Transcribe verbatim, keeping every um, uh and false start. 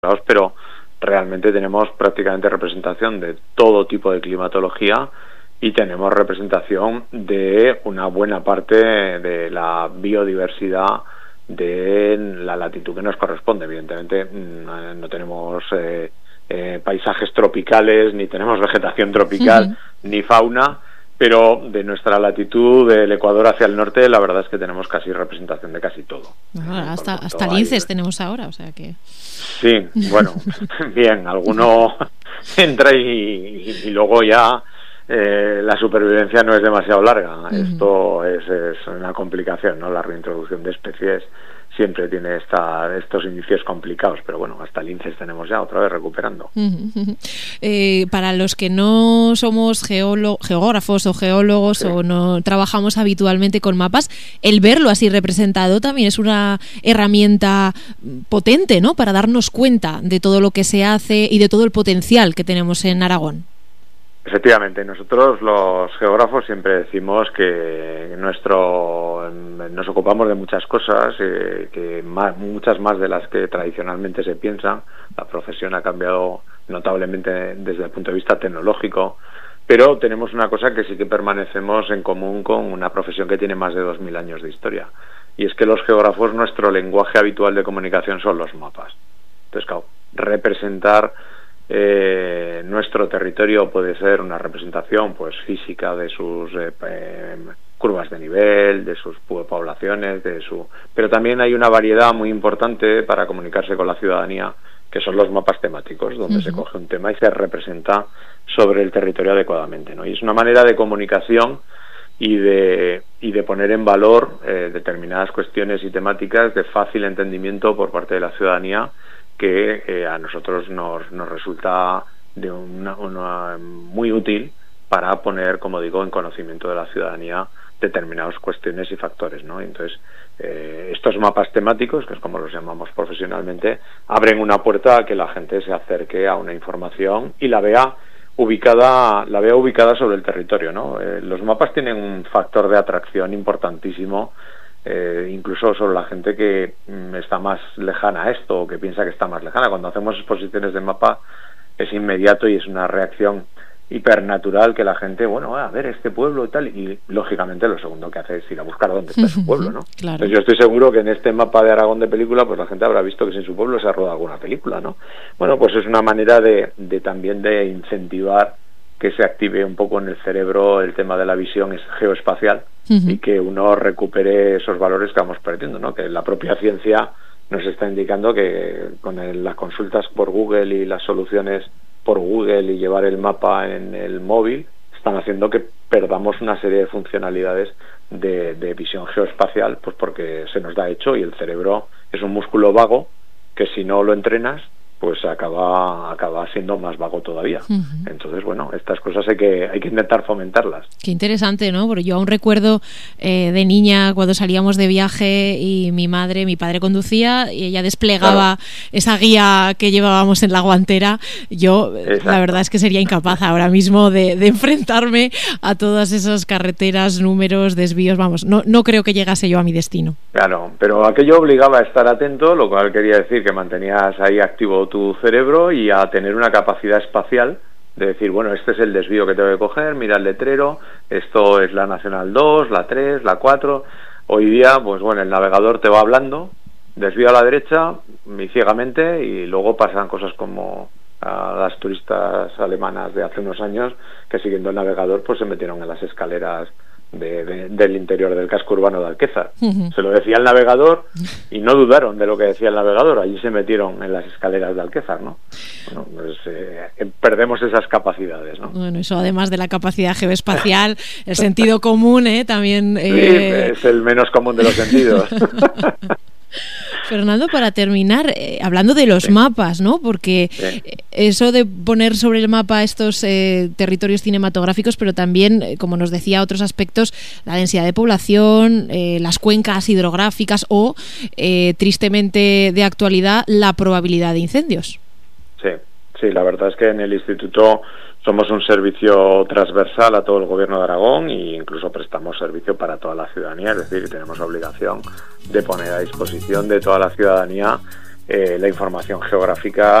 pero realmente tenemos prácticamente representación de todo tipo de climatología y tenemos representación de una buena parte de la biodiversidad de la latitud que nos corresponde. Evidentemente no tenemos eh, eh, paisajes tropicales, ni tenemos vegetación tropical, uh-huh. ni fauna, pero de nuestra latitud del Ecuador hacia el norte, la verdad es que tenemos casi representación de casi todo. Bueno, hasta hasta linces hay... tenemos ahora, o sea que... Sí, bueno, bien, alguno entra y, y, y luego ya eh, la supervivencia no es demasiado larga. Uh-huh. Esto es, es una complicación, ¿no? La reintroducción de especies siempre tiene esta, estos inicios complicados, pero bueno, hasta linces tenemos ya otra vez recuperando. Uh-huh. Eh, para los que no somos geólogo, geógrafos o geólogos, sí. o no trabajamos habitualmente con mapas, el verlo así representado también es una herramienta potente, ¿no? Para darnos cuenta de todo lo que se hace y de todo el potencial que tenemos en Aragón. Efectivamente, nosotros los geógrafos siempre decimos que nuestro nos ocupamos de muchas cosas, eh, que más, muchas más de las que tradicionalmente se piensan. La profesión ha cambiado notablemente desde el punto de vista tecnológico, pero tenemos una cosa que sí que permanecemos en común con una profesión que tiene más de dos mil años de historia, y es que los geógrafos, nuestro lenguaje habitual de comunicación son los mapas. Entonces, claro, representar Eh, nuestro territorio puede ser una representación pues física de sus eh, eh, curvas de nivel, de sus poblaciones, de su, pero también hay una variedad muy importante para comunicarse con la ciudadanía, que son los mapas temáticos, donde uh-huh. se coge un tema y se representa sobre el territorio adecuadamente, ¿no? Y es una manera de comunicación y de y de poner en valor eh, determinadas cuestiones y temáticas de fácil entendimiento por parte de la ciudadanía, que eh, a nosotros nos, nos resulta de una, una muy útil para poner, como digo, en conocimiento de la ciudadanía determinadas cuestiones y factores, ¿no? Entonces, eh, estos mapas temáticos, que es como los llamamos profesionalmente, abren una puerta a que la gente se acerque a una información y la vea ubicada, la vea ubicada sobre el territorio, ¿no? Eh, los mapas tienen un factor de atracción importantísimo. Eh, incluso sobre la gente que mm, está más lejana a esto o que piensa que está más lejana. Cuando hacemos exposiciones de mapa es inmediato y es una reacción hipernatural que la gente, bueno, a ver este pueblo y tal, y lógicamente lo segundo que hace es ir a buscar dónde está su pueblo, ¿no? Claro. Entonces yo estoy seguro que en este mapa de Aragón de película, pues la gente habrá visto que si en su pueblo se ha rodado alguna película, ¿no? Bueno, pues es una manera de, de también de incentivar que se active un poco en el cerebro el tema de la visión geoespacial, uh-huh. y que uno recupere esos valores que vamos perdiendo, ¿no? Que la propia ciencia nos está indicando que con el, las consultas por Google y las soluciones por Google y llevar el mapa en el móvil están haciendo que perdamos una serie de funcionalidades de, de visión geoespacial, pues porque se nos da hecho y el cerebro es un músculo vago que si no lo entrenas pues acaba acaba siendo más vago todavía. Uh-huh. Entonces, bueno, estas cosas hay que hay que intentar fomentarlas. Qué interesante, ¿no? Porque yo aún recuerdo eh, de niña cuando salíamos de viaje y mi madre, mi padre conducía y ella desplegaba claro. esa guía que llevábamos en la guantera. Yo, Exacto. la verdad es que sería incapaz ahora mismo de, de enfrentarme a todas esas carreteras, números, desvíos. Vamos, no no creo que llegase yo a mi destino. Claro, pero aquello obligaba a estar atento, lo cual quería decir que mantenías ahí activo tu cerebro y a tener una capacidad espacial de decir, bueno, este es el desvío que tengo que coger, mira el letrero, esto es la Nacional dos, la tres, la cuatro. Hoy día, pues bueno, el navegador te va hablando, desvío a la derecha y ciegamente, y luego pasan cosas como a las turistas alemanas de hace unos años que siguiendo el navegador pues se metieron en las escaleras De, de, del interior del casco urbano de Alquézar. Uh-huh. Se lo decía el navegador y no dudaron de lo que decía el navegador, allí se metieron en las escaleras de Alquézar, ¿no? Bueno, pues eh, perdemos esas capacidades, ¿no? Bueno, eso además de la capacidad geoespacial, el sentido común, ¿eh? También... Eh... Sí, es el menos común de los sentidos. Fernando, para terminar, eh, hablando de los sí. mapas, ¿no? Porque sí. eso de poner sobre el mapa estos eh, territorios cinematográficos, pero también, eh, como nos decía, otros aspectos, la densidad de población, eh, las cuencas hidrográficas o, eh, tristemente de actualidad, la probabilidad de incendios. Sí, sí, la verdad es que en el Instituto somos un servicio transversal a todo el Gobierno de Aragón e incluso prestamos servicio para toda la ciudadanía, es decir, tenemos obligación de poner a disposición de toda la ciudadanía eh, la información geográfica